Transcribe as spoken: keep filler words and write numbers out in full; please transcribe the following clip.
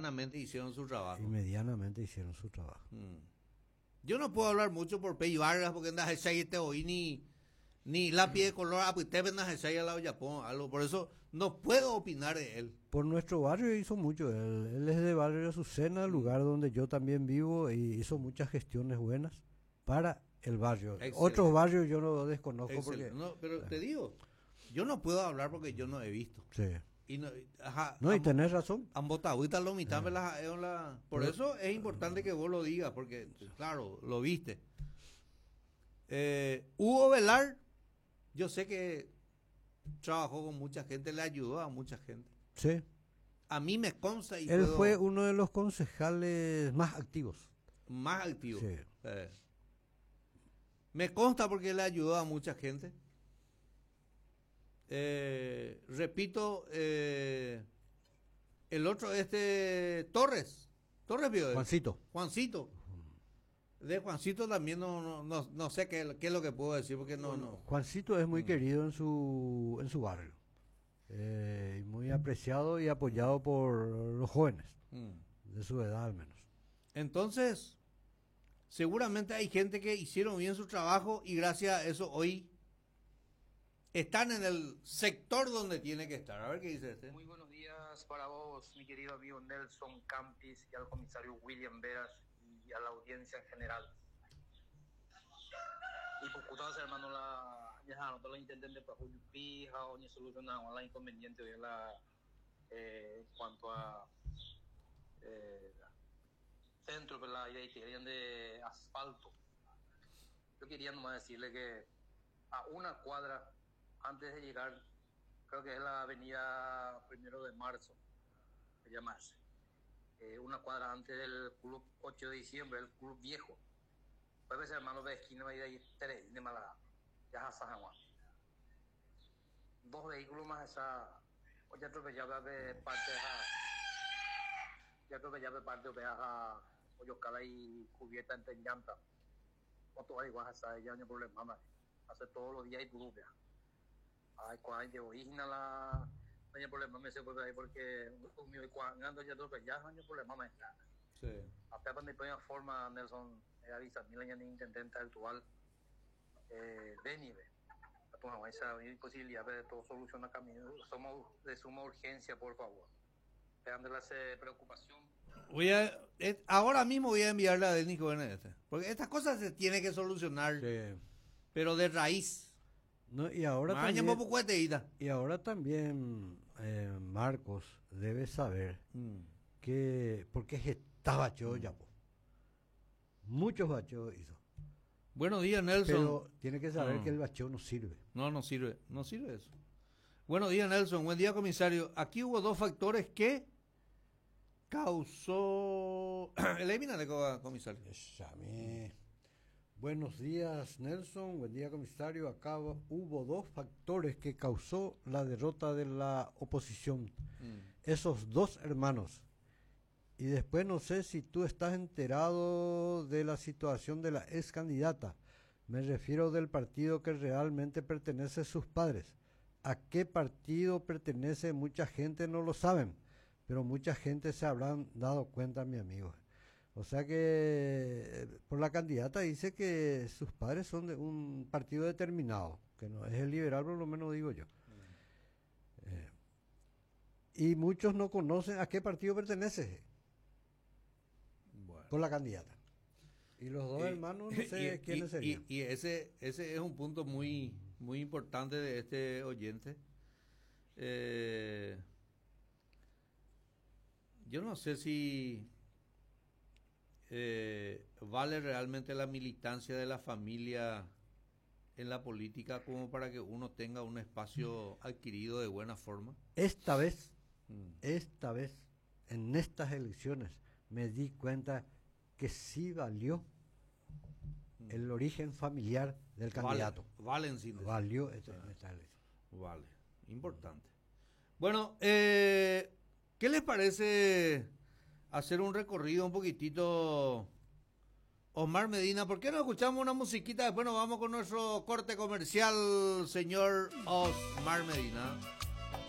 medianamente hicieron su trabajo. Y medianamente hicieron su trabajo. Mm. Yo no puedo hablar mucho por Pei Vargas porque andas ese te oí ni ni la pie de color a te vendas ese a la Japón, algo, por eso no puedo opinar de él. Por nuestro barrio hizo mucho, él, él es de barrio de Azucena, Mm. lugar donde yo también vivo, y hizo muchas gestiones buenas para el barrio. Excelente. Otros barrios yo no desconozco Excelente. porque... No, pero te digo, yo no puedo hablar porque yo no he visto. Sí. Y no, ajá, No, y am- tenés razón. Ambotagüita lo mitad me las en la- por Pero- eso es importante que vos lo digas, porque claro, lo viste. Eh, Hugo Velar, yo sé que trabajó con mucha gente, le ayudó a mucha gente. Sí. A mí me consta y Él puedo- fue uno de los concejales más activos. más activo. Sí. Eh, me consta porque le ayudó a mucha gente. Eh, repito, eh, el otro, este, Torres. Torres vio. Juancito. Juancito. De Juancito también no, no, no, no sé qué, qué es lo que puedo decir porque no, no. Juancito es muy Mm. querido en su, en su barrio. Eh, y muy apreciado y apoyado por los jóvenes, Mm. de su edad al menos. Entonces, seguramente hay gente que hicieron bien su trabajo y gracias a eso hoy están en el sector donde tiene que estar. A ver qué dice este. Muy buenos días para vos, mi querido amigo Nelson Campis, y al comisario William Veras y a la audiencia en general. Y por cutas, hermano, la ya no lo intenten de Julio Pija o ni solucionar la inconveniente de la eh, en cuanto a eh, centro de la idea que querían de asfalto. Yo quería nomás decirle que a una cuadra antes de llegar, creo que es la avenida Primero de Marzo, se llama así. Eh, una cuadra antes del club ocho de diciembre, el club viejo. Puede ser hermano de esquina y de ahí tres de Málaga, ya a San Juan. Dos vehículos más esa, o ya atropellaba de parte a, ya atropellaba de parte de a Oyocala y cubierta entre llanta. Otro igual hasta ya no hay problema más. Hace todos los días y club ya. Ay, cuando de original la no hay problema me se puede ahí porque mi cuando ya atropellaba no hay problema más. Sí. Hasta cuando hay forma Nelson eh, avisa mil años ni intendente actual eh, de nivel. Entonces, esa posibilidad de todo solucionar camino. Somos de suma urgencia, por favor. Vean de la eh, preocupación. Voy a, eh, ahora mismo voy a enviarle a Denis Covenete, porque estas cosas se tienen que solucionar, Sí. pero de raíz. No, y ahora Maña también, poco cueteíta. y ahora también eh, Marcos debe saber Mm. que porque está bacheo ya, po. Muchos bacheos hizo. Buenos días, Nelson. Pero tiene que saber Mm. que el bacheo no sirve. No, no sirve, no sirve eso. Buenos días, Nelson. Buen día, comisario. Aquí hubo dos factores que causó... Elimínale, co- comisario. Llame. Buenos días, Nelson. Buen día, comisario. Acá hubo dos factores que causó la derrota de la oposición. Mm. Esos dos hermanos. Y después no sé si tú estás enterado de la situación de la ex candidata. Me refiero del partido que realmente pertenece a sus padres. ¿A qué partido pertenece? Mucha gente no lo saben, pero mucha gente se habrán dado cuenta, mi amigo. O sea que eh, por la candidata dice que sus padres son de un partido determinado, que no es el liberal, por lo menos digo yo. Eh, y muchos no conocen a qué partido pertenece Bueno. por la candidata. Y los dos Y- hermanos, no sé y- quiénes y- serían. Y, y ese, ese es un punto muy, muy importante de este oyente. Eh, yo no sé si eh, vale realmente la militancia de la familia en la política como para que uno tenga un espacio adquirido de buena forma. Esta vez, Mm. esta vez, en estas elecciones, me di cuenta que sí valió el origen familiar del candidato. Vale, vale en síntesis. Valió este- en esta elección. Vale, importante. Bueno, eh, ¿qué les parece hacer un recorrido un poquitito? Osmar Medina, ¿por qué no escuchamos una musiquita? Después nos vamos con nuestro corte comercial, señor Osmar Medina.